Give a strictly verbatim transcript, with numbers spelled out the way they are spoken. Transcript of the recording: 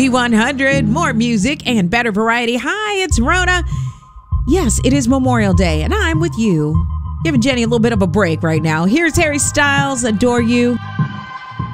B one hundred, more music and better variety. Hi, it's Rona. Yes, it is Memorial Day, and I'm with you. Giving Jenny a little bit of a break right now. Here's Harry Styles, Adore You.